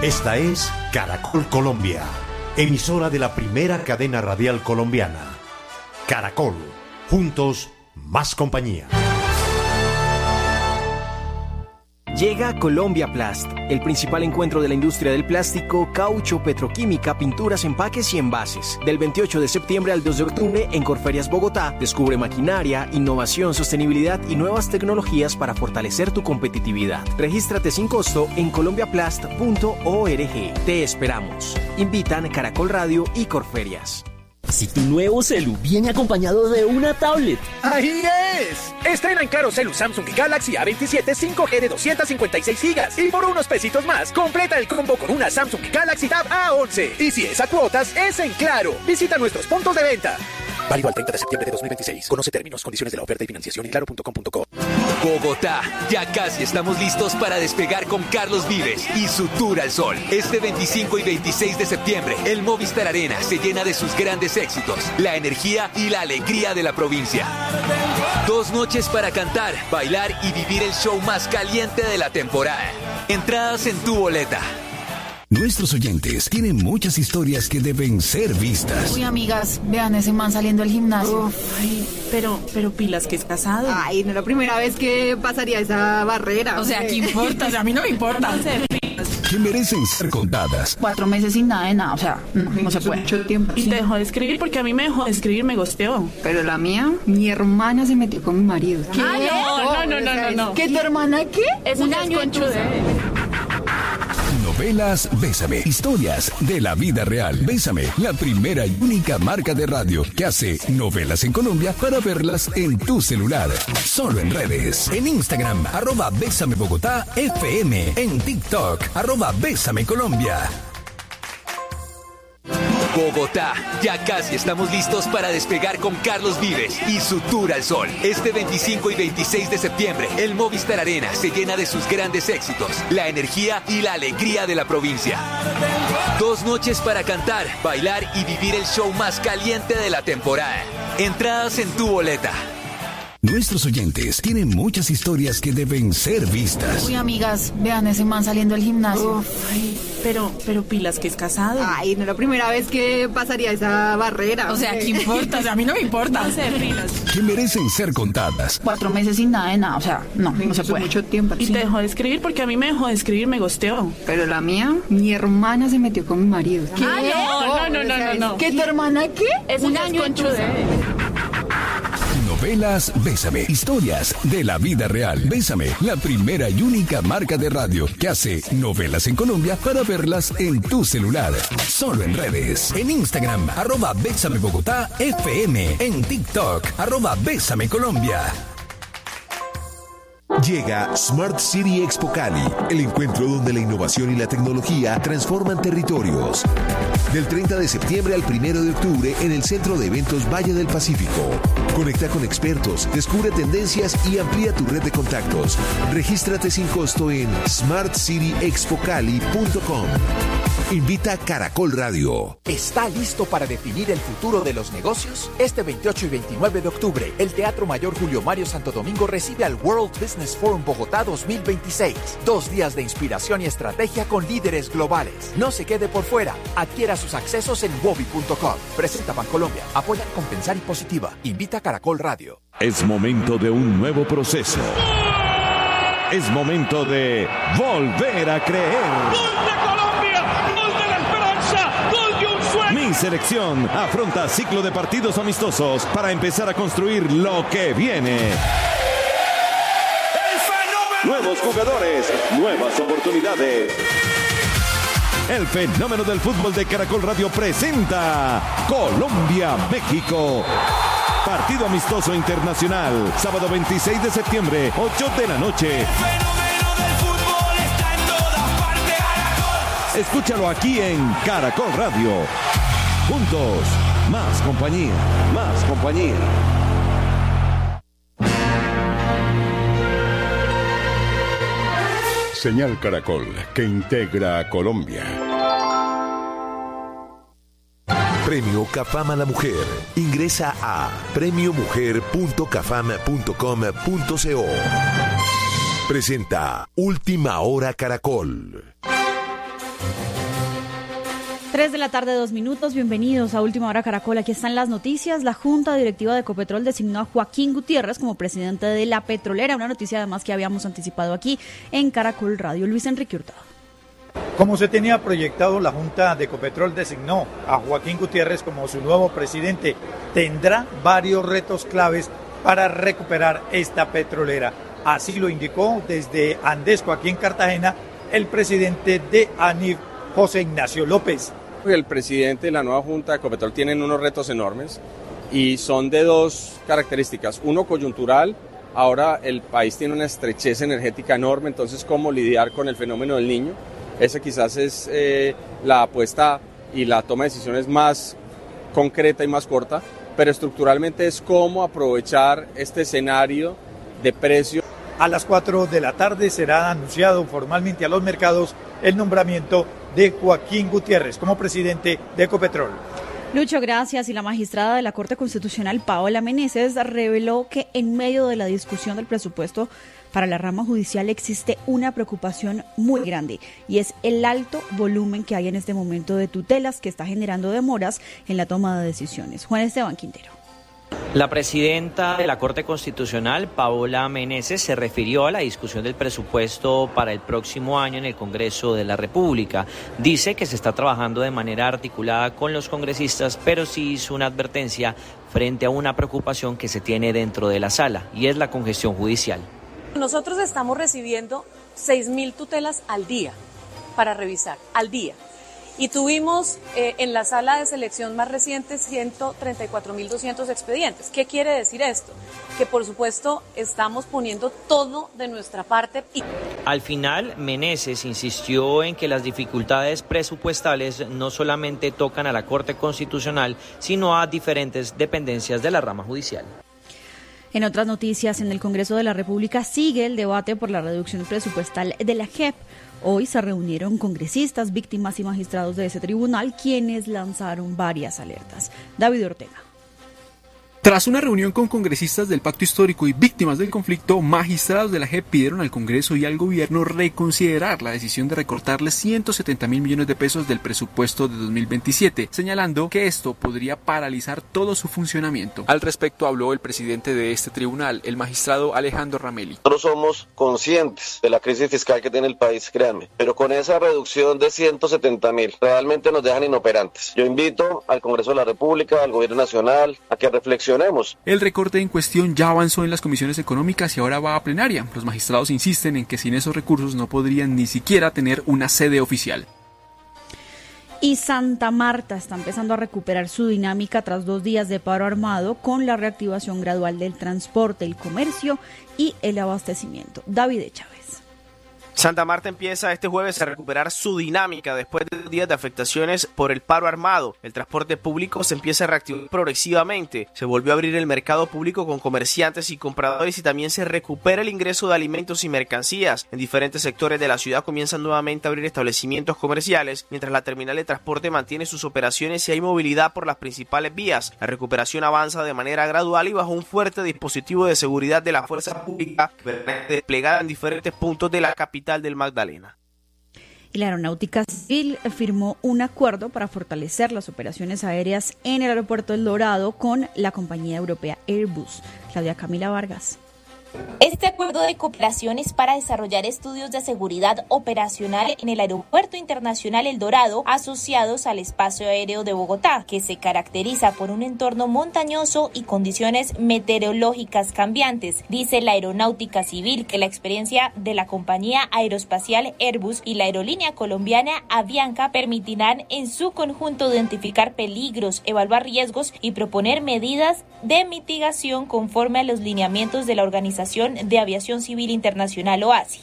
Esta es Caracol Colombia, emisora de la primera cadena radial colombiana. Caracol, juntos, más compañía. Llega Colombia Plast, el principal encuentro de la industria del plástico, caucho, petroquímica, pinturas, empaques y envases. Del 28 de septiembre al 2 de octubre en Corferias Bogotá, descubre maquinaria, innovación, sostenibilidad y nuevas tecnologías para fortalecer tu competitividad. Regístrate sin costo en colombiaplast.org. Te esperamos. Invitan Caracol Radio y Corferias. Si tu nuevo celu viene acompañado de una tablet. ¡Ahí es! Estrena en Claro Celu Samsung Galaxy A27 5G de 256 GB. Y por unos pesitos más, completa el combo con una Samsung Galaxy Tab A11. Y si es a cuotas, es en Claro. Visita nuestros puntos de venta. Válido al 30 de septiembre de 2026. Conoce términos, condiciones de la oferta y financiación en claro.com.co. Bogotá, ya casi estamos listos para despegar con Carlos Vives y su Tour al Sol. Este 25 y 26 de septiembre, el Movistar Arena se llena de sus grandes éxitos, la energía y la alegría de la provincia. 2 noches para cantar, bailar y vivir el show más caliente de la temporada. Entradas en tu boleta. Nuestros oyentes tienen muchas historias que deben ser vistas. Uy, amigas, vean ese man saliendo del gimnasio. Uf, ay, pero pilas que es casado. Ay, no es la primera vez que pasaría esa barrera. O sea, ¿qué importa? O sea, a mí no me importa. Que merecen ser contadas. 4 meses sin nada de nada, o sea, no se puede. Mucho tiempo. Y te dejó de escribir porque a mí me dejó de escribir, me gosteó. Pero la mía, mi hermana se metió con mi marido. ¿Qué? No. ¿Qué, tu hermana qué? Es un año conchude. Novelas Bésame, historias de la vida real. Bésame, la primera y única marca de radio que hace novelas en Colombia para verlas en tu celular. Solo en redes. En Instagram, @Bésame Bogotá FM. En TikTok, @Bésame Colombia. Bogotá, ya casi estamos listos para despegar con Carlos Vives y su Tour al Sol. Este 25 y 26 de septiembre, el Movistar Arena se llena de sus grandes éxitos, la energía y la alegría de la provincia. 2 noches para cantar, bailar y vivir el show más caliente de la temporada. Entradas en tu boleta. Nuestros oyentes tienen muchas historias que deben ser vistas. Uy, amigas, vean ese man saliendo del gimnasio. Uf, ay, pero pilas que es casado. Ay, no es la primera vez que pasaría esa barrera. O sea, ¿qué importa? O sea, a mí no me importa. Que merecen ser contadas. 4 meses sin nada de nada, o sea, no se puede. Mucho tiempo. Y te dejó de escribir porque a mí me dejó de escribir, me gosteó. Pero la mía, mi hermana se metió con mi marido. ¿Qué? No. ¿Qué, tu hermana qué? Es un año conchude. Novelas Bésame, historias de la vida real. Bésame, la primera y única marca de radio que hace novelas en Colombia para verlas en tu celular. Solo en redes. En Instagram, @Bésame Bogotá FM. En TikTok, @Bésame Colombia. Llega Smart City Expo Cali, el encuentro donde la innovación y la tecnología transforman territorios. Del 30 de septiembre al 1 de octubre en el Centro de Eventos Valle del Pacífico. Conecta con expertos, descubre tendencias y amplía tu red de contactos. Regístrate sin costo en smartcityexpocali.com. Invita Caracol Radio. ¿Está listo para definir el futuro de los negocios? Este 28 y 29 de octubre, el Teatro Mayor Julio Mario Santo Domingo recibe al World Business Forum Bogotá 2026. 2 días de inspiración y estrategia con líderes globales. No se quede por fuera. Adquiera sus accesos en wobi.com. Presenta Bancolombia. Apoya Compensar y Positiva. Invita a Caracol Radio. Es momento de un nuevo proceso. Es momento de volver a creer. Mi selección afronta ciclo de partidos amistosos para empezar a construir lo que viene. Nuevos jugadores, nuevas oportunidades. El fenómeno del fútbol de Caracol Radio presenta Colombia-México. Partido amistoso internacional, sábado 26 de septiembre, 8 de la noche. Escúchalo aquí en Caracol Radio. Juntos, más compañía, más compañía. Señal Caracol, que integra a Colombia. Premio Cafam a la Mujer. Ingresa a premiomujer.cafam.com.co. Presenta Última Hora Caracol. 3 de la tarde, 2 minutos. Bienvenidos a Última Hora Caracol. Aquí están las noticias. La Junta Directiva de Ecopetrol designó a Joaquín Gutiérrez como presidente de la petrolera. Una noticia además que habíamos anticipado aquí en Caracol Radio. Luis Enrique Hurtado. Como se tenía proyectado, la Junta de Ecopetrol designó a Joaquín Gutiérrez como su nuevo presidente. Tendrá varios retos claves para recuperar esta petrolera. Así lo indicó desde Andesco, aquí en Cartagena, el presidente de ANIF, José Ignacio López. El presidente y la nueva Junta de Ecopetrol tienen unos retos enormes y son de dos características. Uno, coyuntural. Ahora el país tiene una estrechez energética enorme, entonces cómo lidiar con el fenómeno del Niño. Esa quizás es la apuesta y la toma de decisiones más concreta y más corta, pero estructuralmente es cómo aprovechar este escenario de precio. A las 4 de la tarde será anunciado formalmente a los mercados el nombramiento de Joaquín Gutiérrez como presidente de Ecopetrol. Lucho, gracias. Y la magistrada de la Corte Constitucional, Paola Meneses, reveló que en medio de la discusión del presupuesto para la rama judicial existe una preocupación muy grande y es el alto volumen que hay en este momento de tutelas que está generando demoras en la toma de decisiones. Juan Esteban Quintero. La presidenta de la Corte Constitucional, Paola Meneses, se refirió a la discusión del presupuesto para el próximo año en el Congreso de la República. Dice que se está trabajando de manera articulada con los congresistas, pero sí hizo una advertencia frente a una preocupación que se tiene dentro de la sala, y es la congestión judicial. Nosotros estamos recibiendo 6.000 tutelas al día para revisar, al día. Y tuvimos en la sala de selección más reciente 134.200 expedientes. ¿Qué quiere decir esto? Que por supuesto estamos poniendo todo de nuestra parte. Al final, Meneses insistió en que las dificultades presupuestales no solamente tocan a la Corte Constitucional, sino a diferentes dependencias de la rama judicial. En otras noticias, en el Congreso de la República sigue el debate por la reducción presupuestal de la JEP. Hoy se reunieron congresistas, víctimas y magistrados de ese tribunal, quienes lanzaron varias alertas. David Ortega. Tras una reunión con congresistas del Pacto Histórico y víctimas del conflicto, magistrados de la JEP pidieron al Congreso y al Gobierno reconsiderar la decisión de recortarles 170.000 millones de pesos del presupuesto de 2027, señalando que esto podría paralizar todo su funcionamiento. Al respecto habló el presidente de este tribunal, el magistrado Alejandro Ramelli. Nosotros somos conscientes de la crisis fiscal que tiene el país, créanme, pero con esa reducción de 170.000 realmente nos dejan inoperantes. Yo invito al Congreso de la República, al Gobierno Nacional, a que reflexionemos. El recorte en cuestión ya avanzó en las comisiones económicas y ahora va a plenaria. Los magistrados insisten en que sin esos recursos no podrían ni siquiera tener una sede oficial. Y Santa Marta está empezando a recuperar su dinámica tras 2 días de paro armado con la reactivación gradual del transporte, el comercio y el abastecimiento. David Chávez. Santa Marta empieza este jueves a recuperar su dinámica después de días de afectaciones por el paro armado. El transporte público se empieza a reactivar progresivamente. Se volvió a abrir el mercado público con comerciantes y compradores y también se recupera el ingreso de alimentos y mercancías. En diferentes sectores de la ciudad comienzan nuevamente a abrir establecimientos comerciales, mientras la terminal de transporte mantiene sus operaciones y hay movilidad por las principales vías. La recuperación avanza de manera gradual y bajo un fuerte dispositivo de seguridad de la fuerza pública desplegada en diferentes puntos de la capital del Magdalena. Y la Aeronáutica Civil firmó un acuerdo para fortalecer las operaciones aéreas en el aeropuerto El Dorado con la compañía europea Airbus. Claudia Camila Vargas. Este acuerdo de cooperación es para desarrollar estudios de seguridad operacional en el Aeropuerto Internacional El Dorado asociados al espacio aéreo de Bogotá, que se caracteriza por un entorno montañoso y condiciones meteorológicas cambiantes. Dice la Aeronáutica Civil que la experiencia de la compañía aeroespacial Airbus y la aerolínea colombiana Avianca permitirán en su conjunto identificar peligros, evaluar riesgos y proponer medidas de mitigación conforme a los lineamientos de la Organización de Aviación Civil Internacional OASI.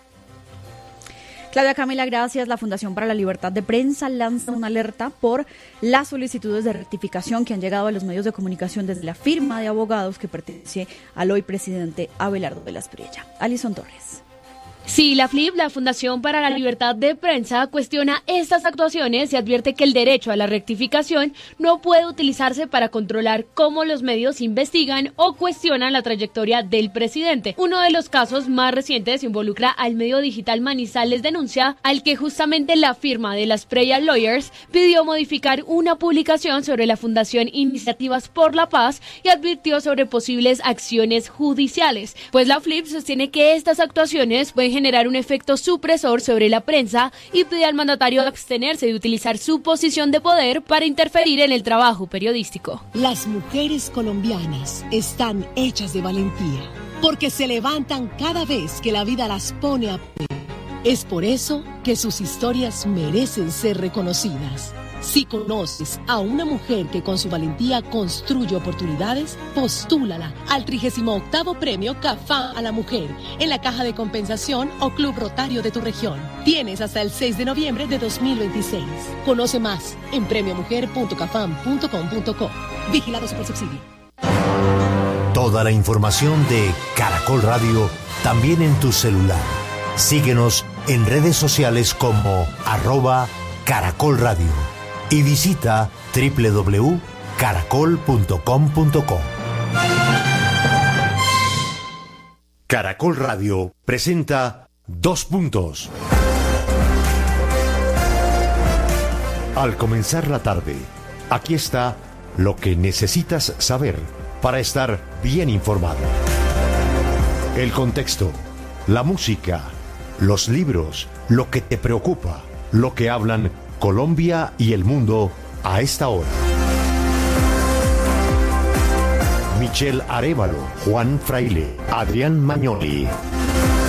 Claudia Camila, gracias. La Fundación para la Libertad de Prensa lanza una alerta por las solicitudes de rectificación que han llegado a los medios de comunicación desde la firma de abogados que pertenece al hoy presidente Abelardo de la Espriella. Alison Torres. Sí, la FLIP, la Fundación para la Libertad de Prensa, cuestiona estas actuaciones y advierte que el derecho a la rectificación no puede utilizarse para controlar cómo los medios investigan o cuestionan la trayectoria del presidente. Uno de los casos más recientes involucra al medio digital Manizales Denuncia, al que justamente la firma de las Preya Lawyers pidió modificar una publicación sobre la Fundación Iniciativas por la Paz y advirtió sobre posibles acciones judiciales. Pues la FLIP sostiene que estas actuaciones pueden generar un efecto supresor sobre la prensa y pide al mandatario abstenerse de utilizar su posición de poder para interferir en el trabajo periodístico. Las mujeres colombianas están hechas de valentía, porque se levantan cada vez que la vida las pone a prueba. Es por eso que sus historias merecen ser reconocidas. Si conoces a una mujer que con su valentía construye oportunidades, postúlala al 38º Premio CAFAM a la Mujer en la Caja de Compensación o Club Rotario de tu región. Tienes hasta el 6 de noviembre de 2026. Conoce más en premiomujer.cafam.com.co. Vigilado Supersubsidio. Toda la información de Caracol Radio también en tu celular. Síguenos en redes sociales como @Caracol Radio. Y visita www.caracol.com.co. Caracol Radio presenta 2 puntos. Al comenzar la tarde, aquí está lo que necesitas saber para estar bien informado. El contexto, la música, los libros, lo que te preocupa, lo que hablan Colombia y el mundo a esta hora. Michelle Arévalo, Juan Fraile, Adrián Magnoli,